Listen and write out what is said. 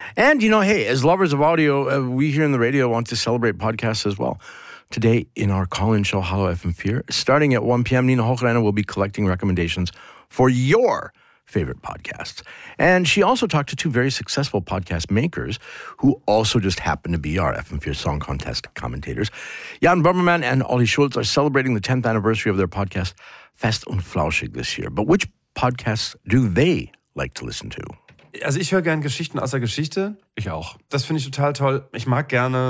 And, hey, as lovers of audio, we here in the radio want to celebrate podcasts as well. Today, in our call-in show, Hallo FM4, starting at 1 p.m., Nina Hochreiner will be collecting recommendations for your favorite podcasts. And she also talked to two very successful podcast makers who also just happen to be our FM4 Song Contest commentators. Jan Böhmermann and Olli Schulz are celebrating the 10th anniversary of their podcast, Fest und Flauschig, this year. But which podcasts do they like to listen to? Also ich höre gerne Geschichten aus der Geschichte. Ich auch. Das finde ich total toll. Ich mag gerne